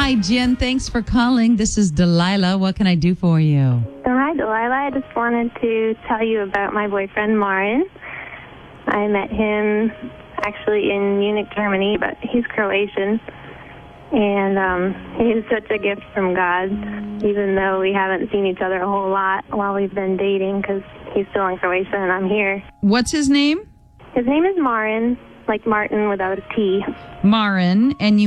Hi, Jen. Thanks for calling. This is Delilah. What can I do for you? So hi, Delilah. I just wanted to tell you about my boyfriend, Marin. I met him actually in Munich, Germany, but he's Croatian. And he's such a gift from God, even though we haven't seen each other a whole lot while we've been dating, because he's still in Croatia and I'm here. What's his name? His name is Marin, like Martin without a T. Marin. And you